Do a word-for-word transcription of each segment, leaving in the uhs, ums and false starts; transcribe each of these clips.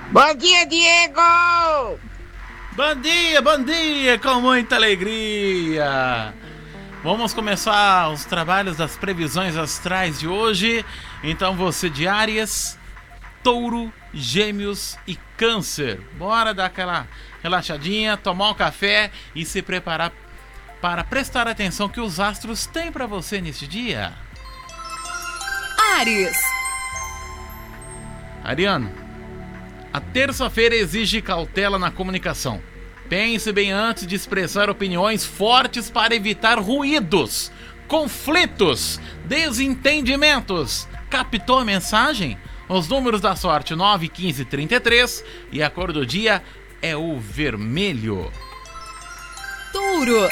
Bom dia, Diego! Bom dia, bom dia, com muita alegria. Vamos começar os trabalhos das previsões astrais de hoje. Então você de Áries, Touro, Gêmeos e Câncer. Bora dar aquela relaxadinha, tomar um café e se preparar para prestar atenção que os astros têm para você neste dia. Áries. Ariano, a terça-feira exige cautela na comunicação. Pense bem antes de expressar opiniões fortes para evitar ruídos, conflitos, desentendimentos. Captou a mensagem? Os números da sorte nove, quinze e trinta e três e a cor do dia é o vermelho. Touro.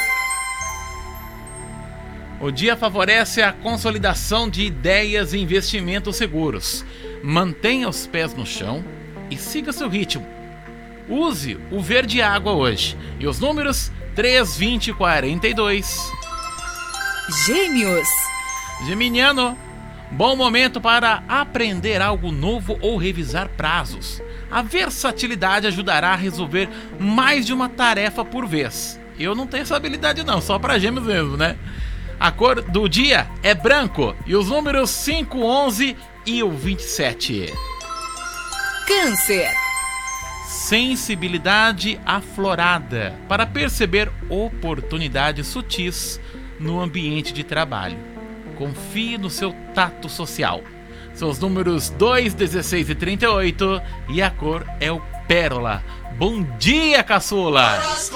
O dia favorece a consolidação de ideias e investimentos seguros. Mantenha os pés no chão e siga seu ritmo. Use o verde água hoje. E os números três, vinte e quarenta e dois. Gêmeos. Geminiano, bom momento para aprender algo novo ou revisar prazos. A versatilidade ajudará a resolver mais de uma tarefa por vez. Eu não tenho essa habilidade não, só para gêmeos mesmo, né? A cor do dia é branco e os números cinco, onze e o vinte e sete. Câncer. Sensibilidade aflorada para perceber oportunidades sutis no ambiente de trabalho. Confie no seu tato social. Seus números dois, dezesseis e trinta e oito e a cor é o pérola. Bom dia, caçula!